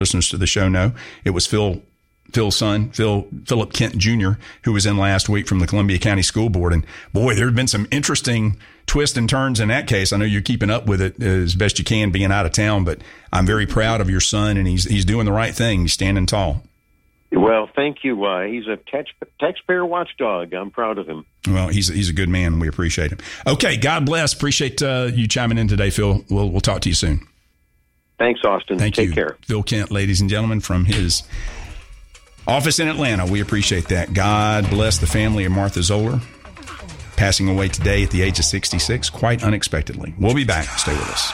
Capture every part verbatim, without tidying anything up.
listeners to the show know, it was Phil Phil's son, Phil Philip Kent Junior, who was in last week from the Columbia County School Board. And boy, there have been some interesting twists and turns in that case. I know you're keeping up with it as best you can being out of town, but I'm very proud of your son, and he's he's doing the right thing. He's standing tall. Well, thank you. Uh, he's a tax, taxpayer watchdog. I'm proud of him. Well, he's he's a good man, and we appreciate him. Okay, God bless. Appreciate uh, you chiming in today, Phil. We'll we'll talk to you soon. Thanks, Austin. Thank Take you. care. Phil Kent, ladies and gentlemen, from his office in Atlanta. We appreciate that. God bless the family of Martha Zoller, passing away today at the age of sixty-six, quite unexpectedly. We'll be back. Stay with us.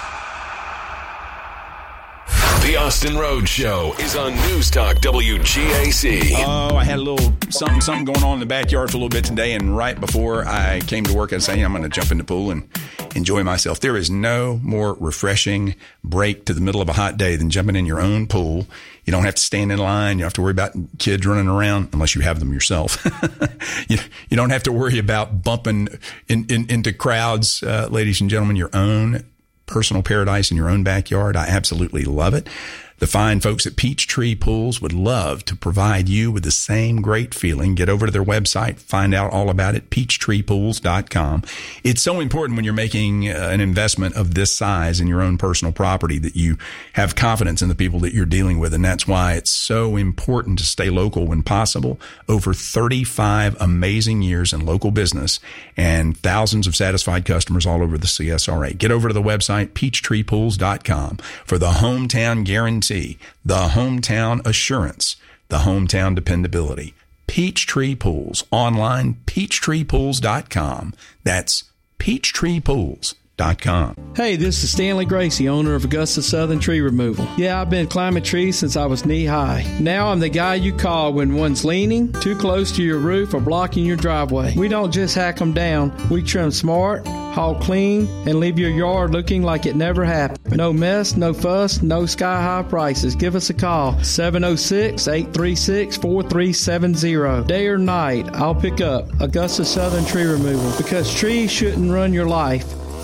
The Austin Rhodes Show is on News Talk W G A C. Oh, I had a little something something going on in the backyard for a little bit today, and right before I came to work, I said, I'm going to jump in the pool and enjoy myself. There is no more refreshing break to the middle of a hot day than jumping in your own pool. You don't have to stand in line. You don't have to worry about kids running around unless you have them yourself. you, you don't have to worry about bumping in, in, into crowds, uh, ladies and gentlemen, your own personal paradise in your own backyard. I absolutely love it. The fine folks at Peachtree Pools would love to provide you with the same great feeling. Get over to their website, find out all about it, peachtree pools dot com. It's so important when you're making uh, an investment of this size in your own personal property that you have confidence in the people that you're dealing with, and that's why it's so important to stay local when possible. Over thirty-five amazing years in local business and thousands of satisfied customers all over the C S R A. Get over to the website, peachtree pools dot com, for the hometown guarantee, the hometown assurance, the hometown dependability. Peachtree Pools. Online, peachtree pools dot com. That's peachtree pools dot com. Hey, this is Stanley Gracie, owner of Augusta Southern Tree Removal. Yeah, I've been climbing trees since I was knee-high. Now I'm the guy you call when one's leaning, too close to your roof, or blocking your driveway. We don't just hack them down. We trim smart, haul clean, and leave your yard looking like it never happened. No mess, no fuss, no sky-high prices. Give us a call, seven oh six, eight three six, four three seven zero. Day or night, I'll pick up Augusta Southern Tree Removal, because trees shouldn't run your life.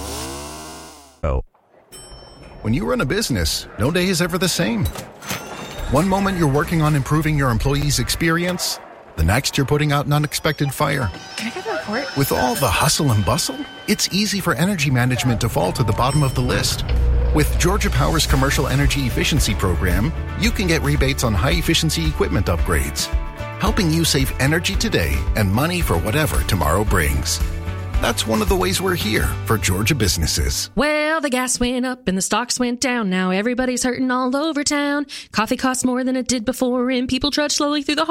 When you run a business, no day is ever the same. One moment you're working on improving your employees' experience, the next you're putting out an unexpected fire. Can I get the report? With all the hustle and bustle, it's easy for energy management to fall to the bottom of the list. With Georgia Power's Commercial Energy Efficiency Program, you can get rebates on high-efficiency equipment upgrades, helping you save energy today and money for whatever tomorrow brings. That's one of the ways we're here for Georgia businesses. Well, the gas went up and the stocks went down. Now everybody's hurting all over town. Coffee costs more than it did before, and people trudge slowly through the